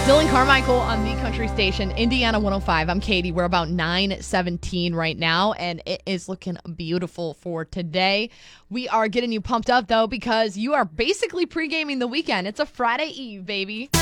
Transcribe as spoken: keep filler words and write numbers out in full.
Dylan Carmichael on the Country Station, Indiana one oh five. I'm Katie. We're about nine seventeen right now, and it is looking beautiful for today. We are getting you pumped up, though, because you are basically pre-gaming the weekend. It's a Friday Eve, baby.